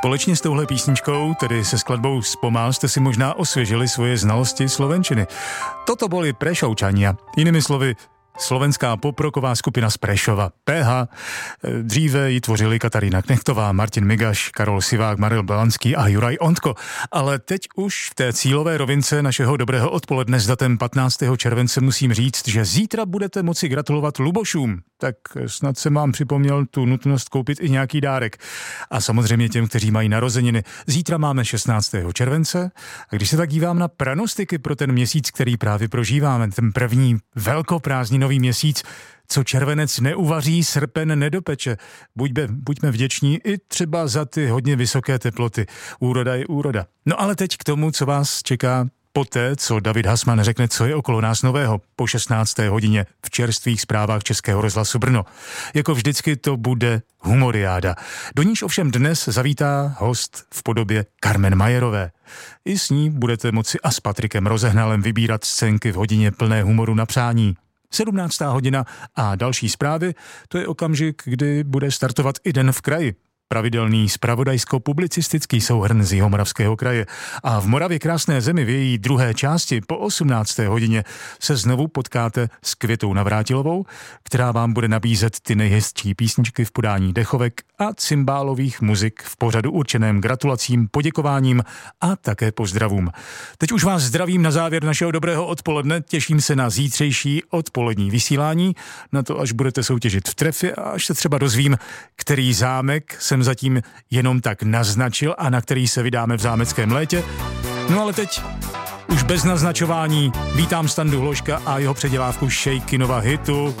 Společně s touhle písničkou, tedy se skladbou Zpomal, jste si možná osvěžili svoje znalosti slovenčiny. Toto boli Prešovčania, jinými slovy slovenská poprocková skupina z Prešova, PH. Dříve ji tvořili Katarína Knechtová, Martin Migaš, Karol Sivák, Maril Belanský a Juraj Ontko. Ale teď už v té cílové rovince našeho dobrého odpoledne s datem 15. července musím říct, že zítra budete moci gratulovat Lubošům. Tak snad jsem vám připomněl tu nutnost koupit i nějaký dárek. A samozřejmě těm, kteří mají narozeniny. Zítra máme 16. července a když se tak dívám na pranostiky pro ten měsíc, který právě prožíváme, ten první velkoprázdninový měsíc, co červenec neuvaří, srpen nedopeče. Buďme vděční i třeba za ty hodně vysoké teploty. Úroda je úroda. No ale teď k tomu, co vás čeká poté, co David Hasman řekne, co je okolo nás nového po 16. hodině v čerstvých zprávách Českého rozhlasu Brno. Jako vždycky to bude humoriáda. Do níž ovšem dnes zavítá host v podobě Carmen Majerové. I s ní budete moci a s Patrikem Rozehnalem vybírat scénky v hodině plné humoru na přání. 17. hodina a další zprávy, to je okamžik, kdy bude startovat i Den v kraji. Pravidelný zpravodajsko-publicistický souhrn z Jihomoravského kraje. A v Moravě krásné zemi v její druhé části po 18. hodině se znovu potkáte s Květou Navrátilovou, která vám bude nabízet ty nejhezčí písničky v podání dechovek a cymbálových muzik v pořadu určeném gratulacím, poděkováním a také pozdravům. Teď už vás zdravím na závěr našeho dobrého odpoledne, těším se na zítřejší odpolední vysílání, na to, až budete soutěžit v trefě a až se třeba dozvím, který zámek jsem zatím jenom tak naznačil a na který se vydáme v zámeckém létě. No ale teď už bez naznačování vítám Standu Hložka a jeho předělávku Shakinova hitu.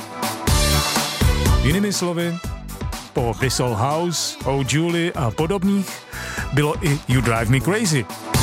Jinými slovy, po This Old House, Oh Julie a podobných bylo i You Drive Me Crazy.